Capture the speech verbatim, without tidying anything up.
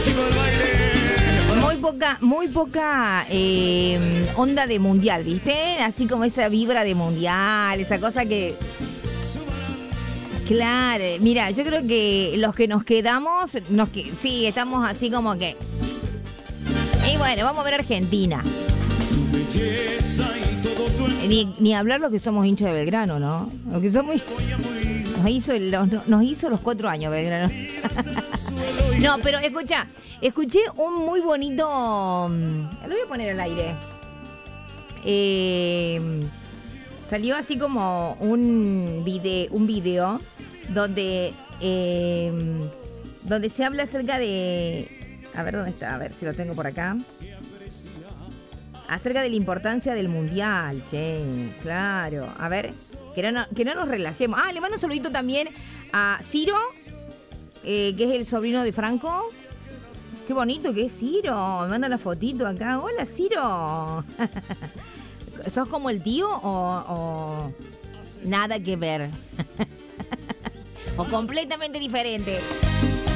Muy poca, muy poca eh, onda de mundial, ¿viste? Así como esa vibra de mundial, esa cosa que... Claro, mira, yo creo que los que nos quedamos, nos que, sí, estamos así como que... Y bueno, vamos a ver Argentina. Ni, ni hablar los que somos hinchas de Belgrano, ¿no? Los que somos... Nos hizo, los, nos hizo los cuatro años Belgrano. No, pero escucha, escuché un muy bonito... Lo voy a poner al aire. Eh, salió así como un video, un video donde, eh, donde se habla acerca de... A ver, ¿dónde está? A ver si lo tengo por acá. Acerca de la importancia del mundial, che, claro. A ver, que no, que no nos relajemos. Ah, le mando un saludito también a Ciro, eh, que es el sobrino de Franco. Qué bonito que es Ciro. Me manda la fotito acá. Hola, Ciro. ¿Sos como el tío o, o nada que ver? O completamente diferente.